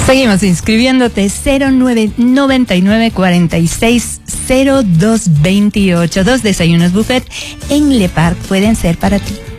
Seguimos inscribiéndote 0999-460228. 2 desayunos buffet en Le Parc pueden ser para ti.